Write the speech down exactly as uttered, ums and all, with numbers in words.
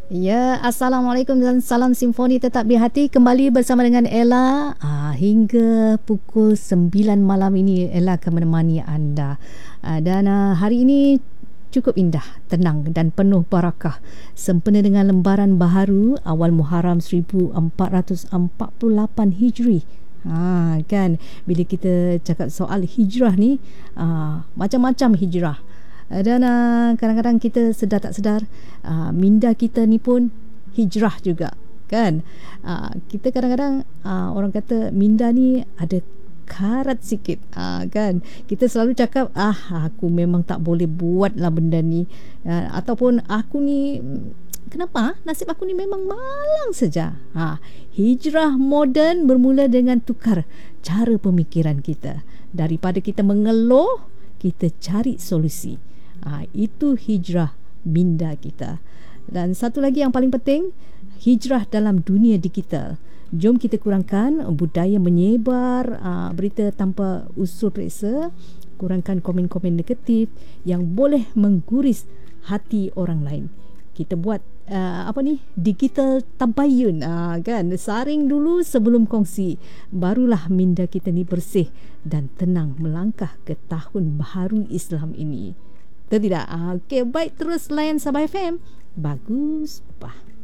Ya, Assalamualaikum dan salam simfoni tetap di hati. Kembali bersama dengan Ella ah, hingga pukul sembilan malam ini. Ella akan menemani anda. Ah, dan ah, hari ini cukup indah, tenang dan penuh barakah. Sempena dengan lembaran baharu awal Muharram seribu empat ratus empat puluh lapan Hijri. Ha, kan bila kita cakap soal hijrah ni, ah, macam-macam hijrah. Dan uh, kadang-kadang kita sedar tak sedar uh, minda kita ni pun hijrah juga, kan. Uh, kita kadang-kadang uh, orang kata minda ni ada karat sikit, uh, kan. Kita selalu cakap ah aku memang tak boleh buat lah benda ni, uh, ataupun aku ni kenapa nasib aku ni memang malang saja. Ha, hijrah moden bermula dengan tukar cara pemikiran kita. Daripada kita mengeluh, kita cari solusi. Ha, itu hijrah minda kita. Dan satu lagi yang paling penting, hijrah dalam dunia digital. Jom kita kurangkan budaya menyebar uh, berita tanpa usul periksa, kurangkan komen-komen negatif yang boleh mengguris hati orang lain. Kita buat uh, apa ni, digital tabayun, uh, kan, saring dulu sebelum kongsi, barulah minda kita ni bersih dan tenang melangkah ke tahun baharu Islam ini. Betul tidak? Okey, baik, terus layan Sabah F M. Bagus, bah.